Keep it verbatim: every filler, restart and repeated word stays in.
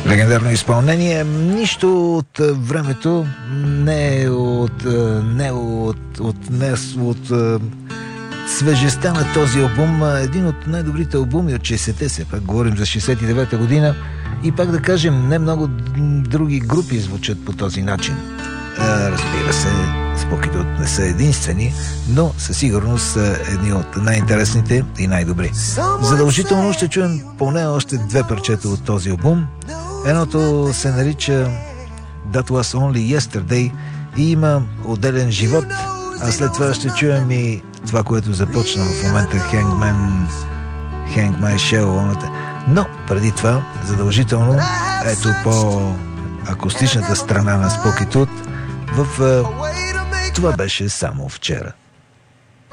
Легендарно изпълнение. Нищо от времето не е от, не от, от, не от, от свежестта на този албум. Един от най-добрите албуми от шейсетте, се пак говорим за шейсет и девета година. И пак да кажем, не много други групи звучат по този начин. Разбира се, Spooky Tooth не са единствени, но със сигурност са едни от най-интересните и най-добри. Задължително ще чуем поне още две парчета от този албум. Едното се нарича That Was Only Yesterday и има отделен живот, а след това ще чуем и това, което започна в момента Hangman, Hang My Shell. Но преди това, задължително, ето по акустичната страна на Spooky Tooth в uh, Това беше само вчера.